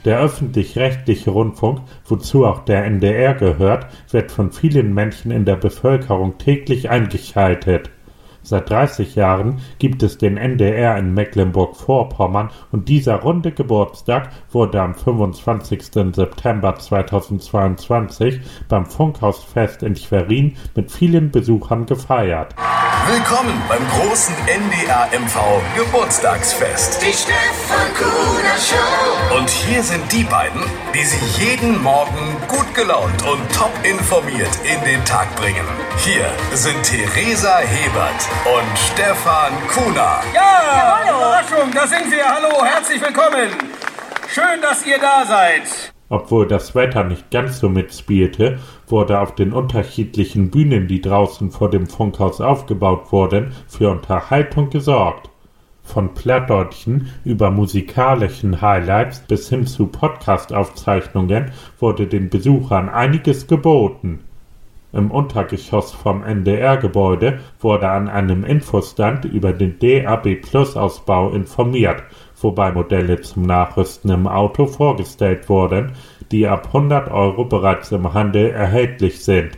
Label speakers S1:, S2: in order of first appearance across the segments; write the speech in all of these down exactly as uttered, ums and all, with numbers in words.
S1: Der öffentlich-rechtliche Rundfunk, wozu auch der N D R gehört, wird von vielen Menschen in der Bevölkerung täglich eingeschaltet. Seit dreißig Jahren gibt es den N D R in Mecklenburg-Vorpommern und dieser runde Geburtstag wurde am fünfundzwanzigsten September zweitausendzweiundzwanzig beim Funkhausfest in Schwerin mit vielen Besuchern gefeiert.
S2: Willkommen beim großen N D R M V Geburtstagsfest.
S3: Die Stefan Kuhner Show.
S2: Und hier sind die beiden, die Sie jeden Morgen gut gelaunt und top informiert in den Tag bringen. Hier sind Theresa Hebert und Stefan Kuhner.
S4: Ja, ja, Überraschung, da sind wir. Hallo, herzlich willkommen. Schön, dass ihr da seid.
S1: Obwohl das Wetter nicht ganz so mitspielte, wurde auf den unterschiedlichen Bühnen, die draußen vor dem Funkhaus aufgebaut wurden, für Unterhaltung gesorgt. Von Plattdeutschen über musikalischen Highlights bis hin zu Podcast-Aufzeichnungen wurde den Besuchern einiges geboten. Im Untergeschoss vom N D R-Gebäude wurde an einem Infostand über den D A B Plus Ausbau informiert, wobei Modelle zum Nachrüsten im Auto vorgestellt wurden, die ab hundert Euro bereits im Handel erhältlich sind.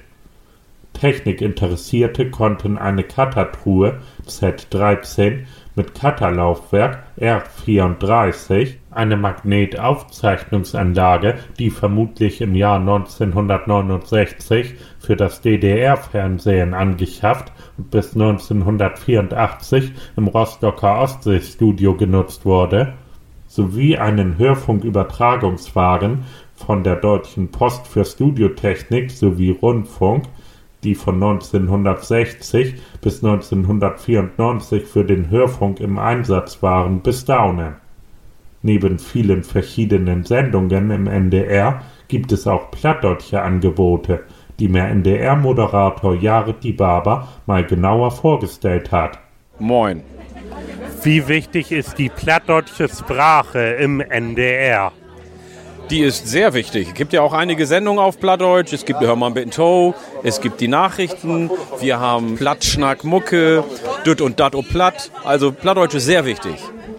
S1: Technikinteressierte konnten eine Cuttertruhe Z dreizehn mit Cutterlaufwerk R vierunddreißig, eine Magnetaufzeichnungsanlage, die vermutlich im Jahr neunzehnhundertneunundsechzig für das D D R-Fernsehen angeschafft und bis neunzehnhundertvierundachtzig im Rostocker Ostseestudio genutzt wurde, sowie einen Hörfunkübertragungswagen von der Deutschen Post für Studiotechnik sowie Rundfunk, die von neunzehnhundertsechzig bis neunzehnhundertvierundneunzig für den Hörfunk im Einsatz waren, bestaunen. Neben vielen verschiedenen Sendungen im N D R gibt es auch plattdeutsche Angebote, die mir N D R-Moderator Jared Dibaba mal genauer vorgestellt hat.
S5: Moin.
S6: Wie wichtig ist die plattdeutsche Sprache im N D R?
S5: Die ist sehr wichtig. Es gibt ja auch einige Sendungen auf Plattdeutsch. Es gibt Hör mal ein bisschen Tow, es gibt die Nachrichten, wir haben Plattschnack, Mucke, Düt und Dat o Platt. Also Plattdeutsch ist sehr wichtig.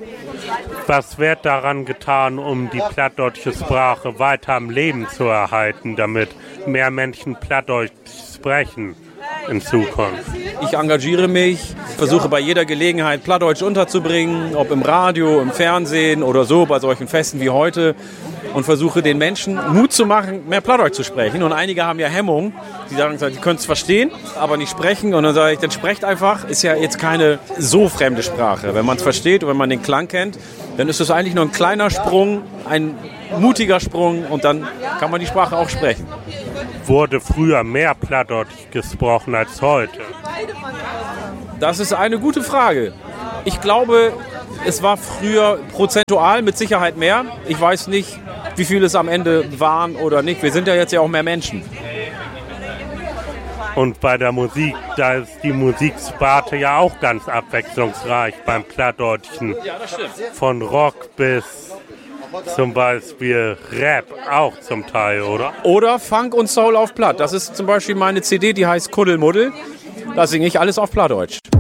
S6: Was wird daran getan, um die plattdeutsche Sprache weiter am Leben zu erhalten, damit mehr Menschen Plattdeutsch sprechen in Zukunft?
S5: Ich engagiere mich, versuche bei jeder Gelegenheit Plattdeutsch unterzubringen, ob im Radio, im Fernsehen oder so, bei solchen Festen wie heute. Und versuche den Menschen Mut zu machen, mehr Plattdeutsch zu sprechen. Und einige haben ja Hemmungen. Die sagen, die können es verstehen, aber nicht sprechen. Und dann sage ich, dann sprecht einfach. Ist ja jetzt keine so fremde Sprache. Wenn man es versteht und wenn man den Klang kennt, dann ist es eigentlich nur ein kleiner Sprung, ein mutiger Sprung und dann kann man die Sprache auch sprechen.
S6: Wurde früher mehr Plattdeutsch gesprochen als heute?
S5: Das ist eine gute Frage. Ich glaube, es war früher prozentual mit Sicherheit mehr. Ich weiß nicht, wie viele es am Ende waren oder nicht. Wir sind ja jetzt ja auch mehr Menschen.
S6: Und bei der Musik, da ist die Musiksparte ja auch ganz abwechslungsreich beim Plattdeutschen.
S5: Ja, das stimmt.
S6: Von Rock bis zum Beispiel Rap auch zum Teil, oder?
S5: Oder Funk und Soul auf Platt. Das ist zum Beispiel meine C D, die heißt Kuddelmuddel. Da singe ich alles auf Plattdeutsch.